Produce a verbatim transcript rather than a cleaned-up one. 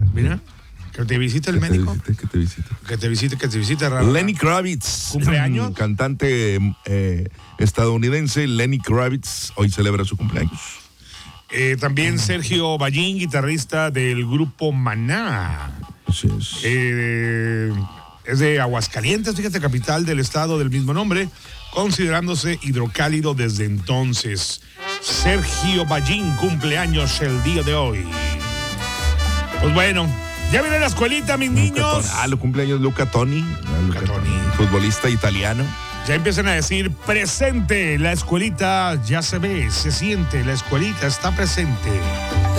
Mira, que te visite el que médico. Te visite, que te visite. Que te visite, que te visite. Rara. Lenny Kravitz. ¿Cumpleaños? Cantante eh, estadounidense Lenny Kravitz. Hoy celebra su cumpleaños. Eh, también Sergio Ballín, guitarrista del grupo Maná. Así es. Eh, es de Aguascalientes, fíjate, capital del estado del mismo nombre, considerándose hidrocálido desde entonces. Sergio Ballín, cumpleaños el día de hoy. Pues bueno, ya viene la escuelita, mis Luca niños. Toni. Ah, los cumpleaños Luca Toni. Ah, Luca Toni. Futbolista italiano. Ya empiezan a decir presente. La escuelita ya se ve, se siente. La escuelita está presente.